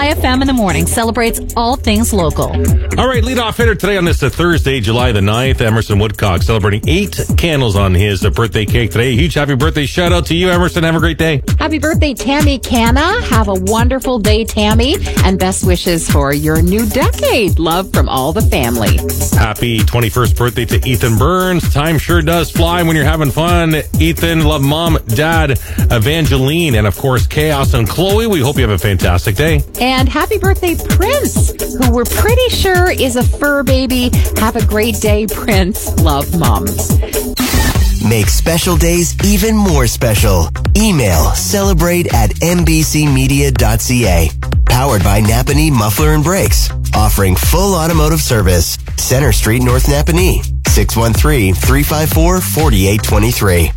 Chai FM in the morning celebrates all things local. All right, leadoff hitter today on this Thursday, July the 9th, Emerson Woodcock, celebrating 8 candles on his birthday cake today. Huge happy birthday shout out to you, Emerson. Have a great day. Happy birthday, Tammy Canna. Have a wonderful day, Tammy. And best wishes for your new decade. Love from all the family. Happy 21st birthday to Ethan Burns. Time sure does fly when you're having fun. Ethan, love mom, dad, Evangeline, and of course, Chaos and Chloe. We hope you have a fantastic day. And happy birthday, Prince, who we're pretty sure is a fur baby. Have a great day, Prince. Love, moms. Make special days even more special. Email celebrate@mbcmedia.ca. Powered by Napanee Muffler and Brakes. Offering full automotive service. Center Street, North Napanee. 613-354-4823.